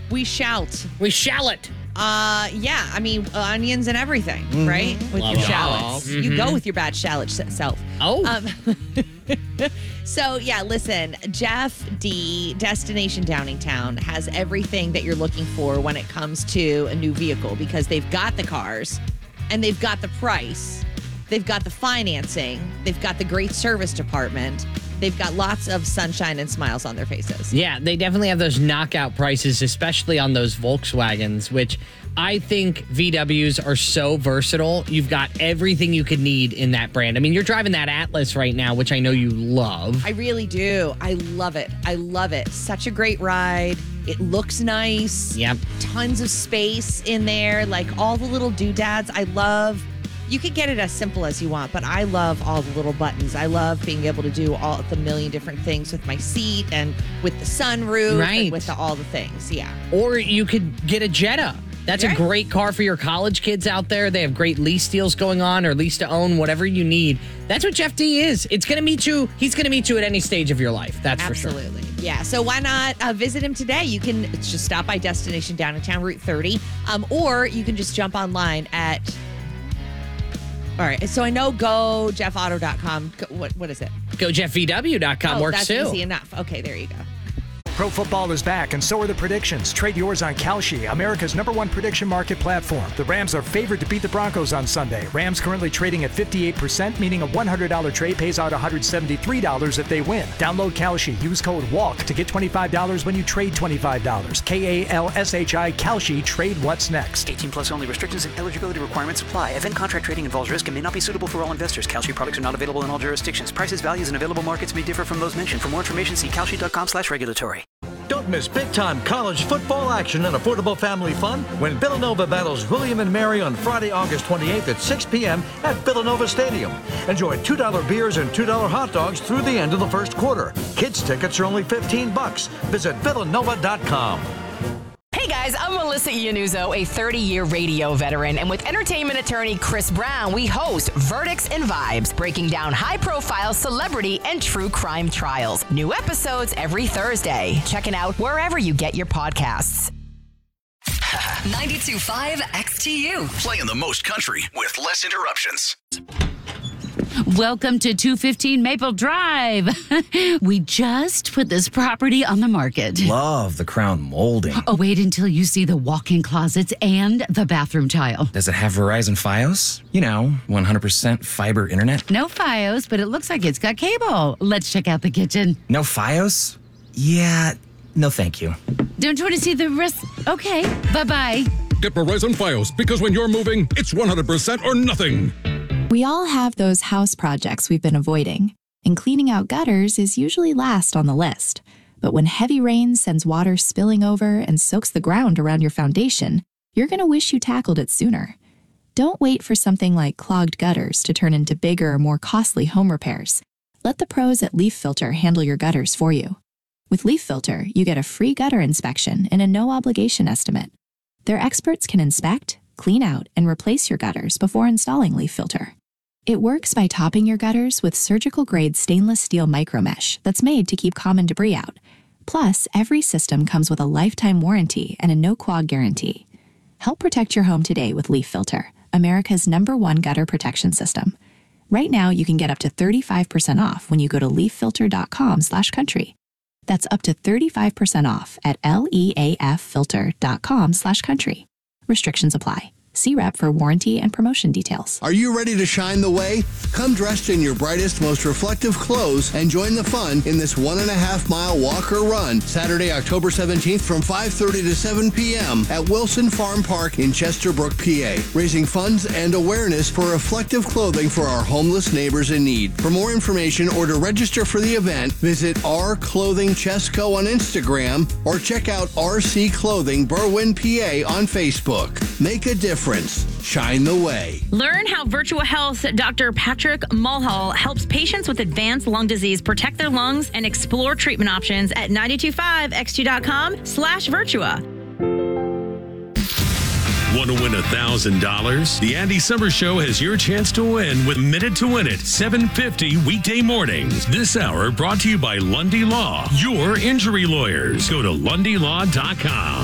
We shout. We shallot. Yeah, I mean, onions and everything, right? With Love your it. shallots. Mm-hmm. You go with your bad shallot self. Oh. So, yeah, listen, Jeff D, Destination Downingtown, has everything that you're looking for when it comes to a new vehicle because they've got the cars and they've got the price. They've got the financing. They've got the great service department. They've got lots of sunshine and smiles on their faces. Yeah, they definitely have those knockout prices, especially on those Volkswagens, which I think VWs are so versatile. You've got everything you could need in that brand. I mean, you're driving that Atlas right now, which I know you love. I really do. I love it. I love it. Such a great ride. It looks nice. Yep. Tons of space in there. Like all the little doodads. I love. You could get it as simple as you want, but I love all the little buttons. I love being able to do all the million different things with my seat and with the sunroof Right. and with all the things. Yeah. Or you could get a Jetta. That's a Right. great car for your college kids out there. They have great lease deals going on or lease to own, whatever you need. That's what Jeff D is. It's going to meet you. He's going to meet you at any stage of your life. That's for sure. Absolutely. Yeah. So why not visit him today? You can just stop by Destination Downingtown, Route 30, or you can just jump online at. All right. So I know GoJeffAuto.com. What is it? GoJeffVW.com works that's too. easy enough. Okay, there you go. Pro football is back, and so are the predictions. Trade yours on Kalshi, America's #1 prediction market platform. The Rams are favored to beat the Broncos on Sunday. Rams currently trading at 58%, meaning a $100 trade pays out $173 if they win. Download Kalshi. Use code WALK to get $25 when you trade $25. KALSHI Kalshi. Trade what's next. 18 plus only. Restrictions and eligibility requirements apply. Event contract trading involves risk and may not be suitable for all investors. Kalshi products are not available in all jurisdictions. Prices, values, and available markets may differ from those mentioned. For more information, see kalshi.com/regulatory. Don't miss big-time college football action and affordable family fun when Villanova battles William and Mary on Friday, August 28th at 6 p.m. at Villanova Stadium. Enjoy $2 beers and $2 hot dogs through the end of the first quarter. Kids tickets are only $15. Visit villanova.com. Hey guys, I'm Melissa Iannuzzo, a 30-year radio veteran, and with entertainment attorney Chris Brown, we host Verdicts and Vibes, breaking down high-profile celebrity and true crime trials. New episodes every Thursday. Check it out wherever you get your podcasts. 92.5 XTU. Playing the most country with less interruptions. Welcome to 215 Maple Drive. We just put this property on the market. Love the crown molding. Oh, wait until you see the walk-in closets and the bathroom tile. Does it have Verizon Fios? 100% fiber internet? No Fios, but it looks like it's got cable. Let's check out the kitchen. No Fios? Yeah, no thank you. Don't you want to see the rest? Okay, bye-bye. Get Verizon Fios, because when you're moving, it's 100% or nothing. We all have those house projects we've been avoiding, and cleaning out gutters is usually last on the list. But when heavy rain sends water spilling over and soaks the ground around your foundation, you're going to wish you tackled it sooner. Don't wait for something like clogged gutters to turn into bigger, more costly home repairs. Let the pros at Leaf Filter handle your gutters for you. With Leaf Filter, you get a free gutter inspection and a no-obligation estimate. Their experts can inspect, clean out, and replace your gutters before installing Leaf Filter. It works by topping your gutters with surgical-grade stainless steel micromesh that's made to keep common debris out. Plus, every system comes with a lifetime warranty and a no-clog guarantee. Help protect your home today with Leaf Filter, America's #1 gutter protection system. Right now, you can get up to 35% off when you go to leaffilter.com/country. That's up to 35% off at leaffilter.com/country. Restrictions apply. See rep for warranty and promotion details. Are you ready to shine the way? Come dressed in your brightest, most reflective clothes and join the fun in this 1.5-mile walk or run Saturday, October 17th from 5:30 to 7 p.m. at Wilson Farm Park in Chesterbrook, PA, raising funds and awareness for reflective clothing for our homeless neighbors in need. For more information or to register for the event, visit R Clothing Chesco on Instagram or check out RC Clothing Berwyn, PA on Facebook. Make a difference. Shine the way. Learn how Virtua Health Dr. Patrick Mulhall helps patients with advanced lung disease protect their lungs and explore treatment options at 925x2.com/Virtua. Want to win $1,000? The Andy Summers Show has your chance to win with Minute to Win It, 7:50 weekday mornings. This hour brought to you by Lundy Law, your injury lawyers. Go to LundyLaw.com.